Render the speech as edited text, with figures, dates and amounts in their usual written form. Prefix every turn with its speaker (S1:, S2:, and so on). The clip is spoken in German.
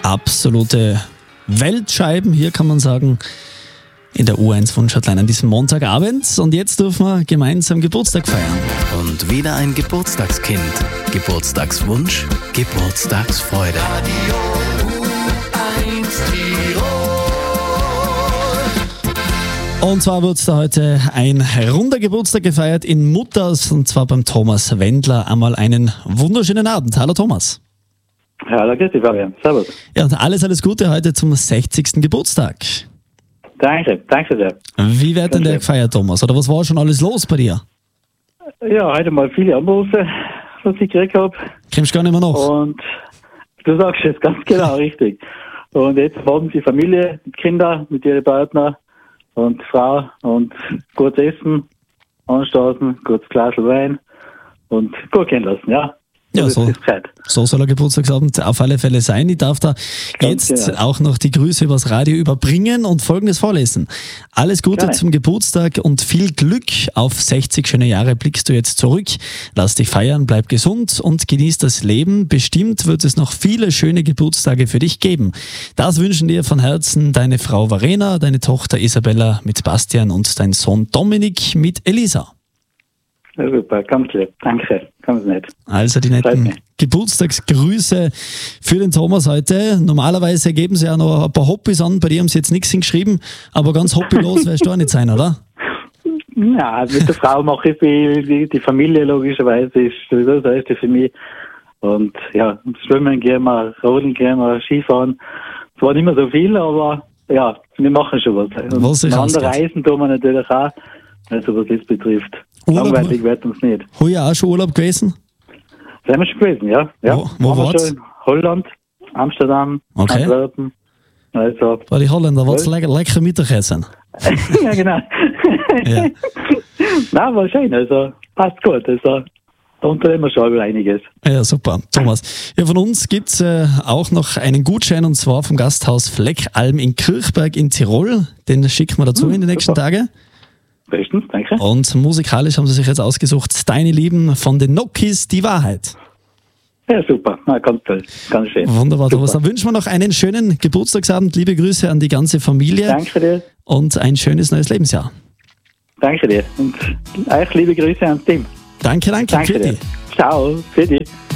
S1: absolute Weltscheiben, hier kann man sagen, in der U1 Wunschhotline an diesem Montagabend. Und jetzt dürfen wir gemeinsam Geburtstag feiern.
S2: Und wieder ein Geburtstagskind. Geburtstagswunsch, Geburtstagsfreude.
S1: Und zwar wird da heute ein runder Geburtstag gefeiert in Mutters, und zwar beim Thomas Wendler. Einmal einen wunderschönen Abend. Hallo Thomas.
S3: Hallo, grüß dich, Fabian. Servus.
S1: Ja, und alles Gute heute zum 60. Geburtstag.
S3: Danke sehr.
S1: Wie wird denn der gefeiert, Thomas? Oder was war schon alles los bei dir?
S3: Ja, heute mal viele Anrufe, was ich gekriegt habe.
S1: Kommst gar nicht mehr noch?
S3: Und du sagst es ganz genau richtig. Und jetzt haben sie Familie mit Kindern, mit ihren Partner und Frau und kurz essen, anstoßen, kurz Glas Wein und gut gehen lassen, ja.
S1: Ja, so soll der Geburtstagsabend auf alle Fälle sein. Ich darf da jetzt auch noch die Grüße übers Radio überbringen und Folgendes vorlesen. Alles Gute zum Geburtstag und viel Glück. Auf 60 schöne Jahre blickst du jetzt zurück. Lass dich feiern, bleib gesund und genieß das Leben. Bestimmt wird es noch viele schöne Geburtstage für dich geben. Das wünschen dir von Herzen deine Frau Verena, deine Tochter Isabella mit Bastian und dein Sohn Dominik mit Elisa.
S3: Ja, super, ganz lieb. Danke, ganz nett.
S1: Also die netten Geburtstagsgrüße für den Thomas heute. Normalerweise geben sie ja noch ein paar Hobbys an, bei dir haben sie jetzt nichts hingeschrieben, aber ganz hobbylos wirst du auch nicht sein, oder?
S3: Ja, mit der Frau mache ich viel, die Familie logischerweise ist sowieso das Erste für mich. Und ja, schwimmen gehen wir, rodeln gehen wir, Skifahren. Zwar nicht mehr so viel, aber ja, wir machen schon was. Und andere Reisen tun wir natürlich auch, also was das betrifft. Langweilig wird uns nicht.
S1: Heuer auch schon Urlaub gewesen?
S3: Sind wir schon gewesen, ja.
S1: Wo war's?
S3: Schon Holland, Amsterdam, Antwerpen. Also,
S1: bei den Holländer war es lecker Mittagessen.
S3: Ja, genau.
S1: Ja.
S3: Nein, war schön, also passt gut. Also, da unternehmen wir schon einiges.
S1: Ja, super. Thomas. Ja, von uns gibt es auch noch einen Gutschein, und zwar vom Gasthaus Fleckalm in Kirchberg in Tirol. Den schicken wir dazu in den nächsten Tagen.
S3: Bestens, danke.
S1: Und musikalisch haben sie sich jetzt ausgesucht, Deine Lieben von den Nokis, die Wahrheit.
S3: Ja, super. Na, ganz toll. Ganz schön.
S1: Wunderbar, Thomas. Dann wünschen wir noch einen schönen Geburtstagsabend. Liebe Grüße an die ganze Familie.
S3: Danke dir.
S1: Und ein schönes neues Lebensjahr.
S3: Danke dir. Und euch liebe Grüße ans Team.
S1: Danke.
S3: Danke dir. Ciao. Für dich.